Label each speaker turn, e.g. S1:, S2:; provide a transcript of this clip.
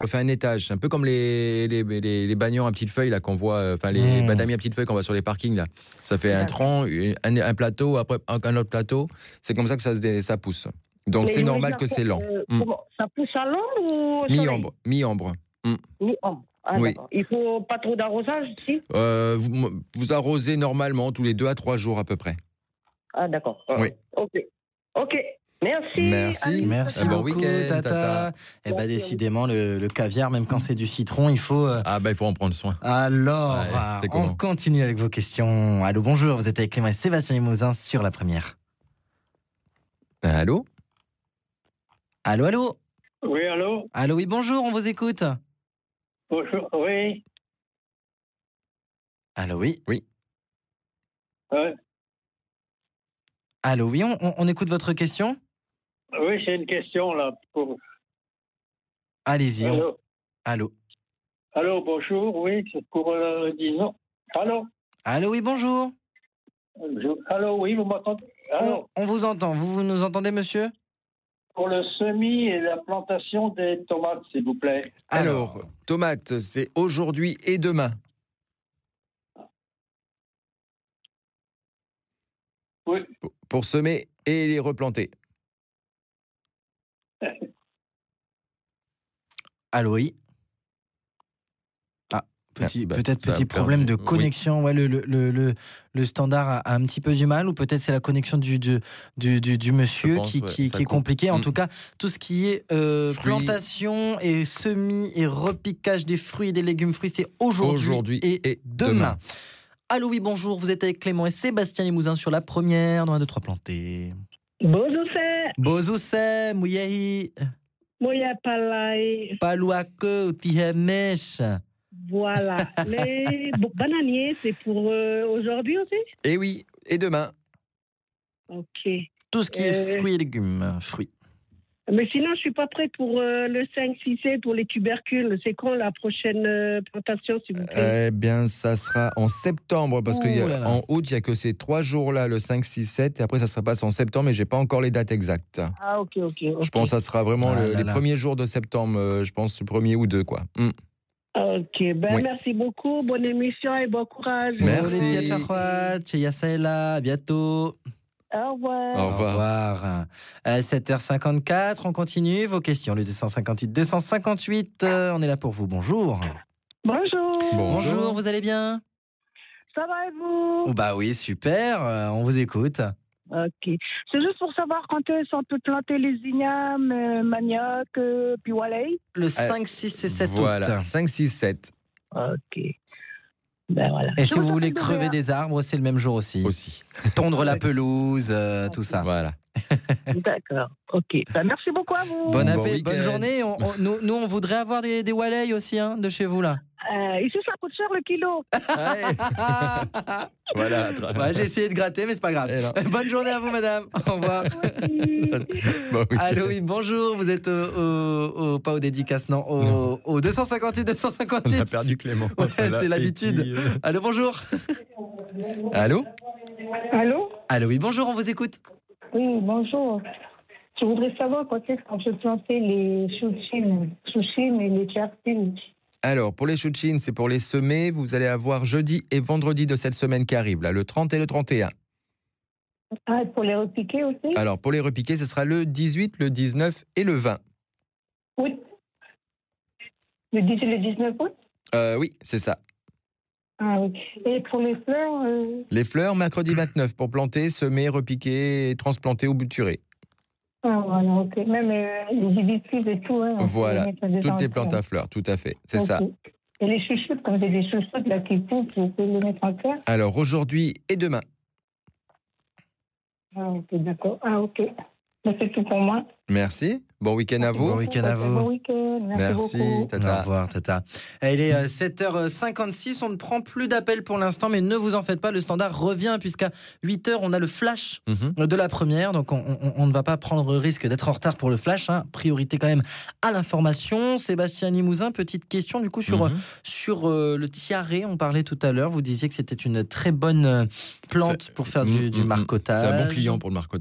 S1: On fait un étage. C'est un peu comme les bagnons à petites feuilles là, qu'on voit, les badamis à petites feuilles qu'on voit sur les parkings. Là. Ça fait un tronc, un plateau, après un autre plateau. C'est comme ça que ça pousse. Donc
S2: Mais
S1: c'est normal que c'est lent.
S2: Ça pousse à l'ombre ou au soleil?
S1: Mi-ombre.
S2: Mi-ombre. Ah,
S1: Oui.
S2: d'accord. Il faut pas trop d'arrosage, si?
S1: Vous arrosez normalement tous les 2 à 3 jours à peu près.
S2: Ah, d'accord.
S1: Oui.
S2: Ok. Merci.
S3: Merci
S1: bon
S3: beaucoup,
S1: week-end,
S3: Tata. Eh ben, décidément, le caviar, même quand c'est du citron, il faut...
S1: il faut en prendre soin.
S3: Alors, on continue avec vos questions. Allô, bonjour, vous êtes avec Clément et Sébastien Limousin sur la première.
S1: Allô?
S3: Allô?
S4: Oui, allô?
S3: Allô, oui, bonjour, on vous écoute.
S4: Bonjour, oui.
S3: Allô, oui.
S1: Oui.
S3: Allô, oui, on écoute votre question?
S4: Oui, c'est une question, là.
S3: Allez-y.
S4: Allô? Allô, bonjour, oui, c'est pour disons. Allô?
S3: Allô, oui, bonjour.
S4: Allô, oui, vous m'entendez? Allô?
S3: On vous entend. Vous nous entendez, monsieur?
S4: Pour le semis et la plantation des tomates, s'il vous plaît.
S1: Alors, tomates, c'est aujourd'hui et demain.
S4: Oui.
S1: Pour semer et les replanter.
S3: Allô, oui. Petit problème de connexion.
S1: Oui.
S3: Ouais, le standard a un petit peu du mal, ou peut-être c'est la connexion du monsieur qui est compliquée. En tout cas, tout ce qui est plantation et semis et repiquage des fruits et des légumes fruits, c'est aujourd'hui et demain. Allô, oui, bonjour, vous êtes avec Clément et Sébastien Limousin sur la première, dans 1, 2, 3 plantés. Bozoussé, Mouyahi.
S2: Mouya Palai.
S3: Palouake, Tihemesh.
S2: Voilà. Les bananiers, c'est pour aujourd'hui aussi?
S1: Et oui, et demain.
S2: Ok.
S3: Tout ce qui est fruits et légumes, fruits.
S2: Mais sinon, je suis pas prêt pour le 5-6 pour les tubercules. C'est quand la prochaine plantation, s'il vous plaît?
S1: Eh bien, ça sera en septembre, parce qu'en août, il n'y a que ces 3 jours-là, le 5, 6, 7, et après, ça se passe en septembre, mais je n'ai pas encore les dates exactes.
S2: Ah, ok.
S1: Je pense que ça sera vraiment les premiers jours de septembre, je pense le 1er ou 2, quoi.
S2: Ok, merci beaucoup, bonne émission et bon courage.
S1: Merci.
S3: À bientôt.
S2: Au revoir.
S1: Au revoir.
S3: 7h54, on continue. Vos questions, le 258, on est là pour vous. Bonjour.
S2: Bonjour,
S3: vous allez bien?
S2: Ça va et vous?
S3: Bah oui, super, on vous écoute.
S2: Ok. C'est juste pour savoir quand est-ce qu'on peut planter les ignames, manioc, puis walay?
S3: Le 5, 6 et 7 août.
S1: Voilà, 5, 6, 7.
S2: Ok. Ben voilà.
S3: Et si vous voulez crever des arbres, c'est le même jour aussi. Tondre la pelouse, tout ça.
S1: Voilà.
S2: D'accord. Ok. Ben, merci beaucoup à vous.
S3: Bon appétit, bonne journée. Nous, on voudrait avoir des walays aussi, de chez vous, là.
S2: Ici, ça coûte cher le kilo.
S1: Voilà.
S3: J'ai essayé de gratter, mais c'est pas grave. Bonne journée à vous, madame. Au revoir. Allô, oui, bonjour. Vous êtes pas au dédicace, non, au 258, 258.
S1: On a perdu Clément.
S3: Ouais, c'est l'habitude. Allô, bonjour. Allô, oui, bonjour, on vous écoute.
S5: Oui, bonjour. Je voudrais savoir quand est-ce qu'on peut planter les chouchines et les chartines.
S1: Alors, pour les chouchines, c'est pour les semer. Vous allez avoir jeudi et vendredi de cette semaine qui arrive, là, le 30 et le 31.
S5: Ah, pour les repiquer aussi?
S1: Alors, pour les repiquer, ce sera le 18, le 19 et le 20.
S5: Oui. Le 18 et le 19 août?
S1: Oui, c'est ça.
S5: Ah oui. Et pour les fleurs
S1: Les fleurs, mercredi 29, pour planter, semer, repiquer, transplanter ou bouturer.
S5: Ah voilà, ok. Même les hibiscus et tout.
S1: Voilà, toutes les plantes à fleurs, tout à fait, c'est ça.
S5: Et les chouchoutes, comme j'ai des chouchoutes là qui poussent, vous pouvez les mettre en terre?
S1: Alors, aujourd'hui et demain.
S5: Ah ok, d'accord. Ah ok. C'est tout pour moi.
S1: Merci. Bon week-end à vous.
S3: Bon week-end à vous.
S5: Bon week-end. Merci beaucoup.
S1: Tata.
S3: Au revoir, Tata. Il est 7h56. On ne prend plus d'appels pour l'instant, mais ne vous en faites pas. Le standard revient, puisqu'à 8h, on a le flash de la première. Donc, on ne va pas prendre le risque d'être en retard pour le flash. Priorité quand même à l'information. Sébastien Limousin, petite question du coup sur le tiaré. On parlait tout à l'heure. Vous disiez que c'était une très bonne plante pour faire du marcottage.
S1: C'est un bon client pour le marcottage.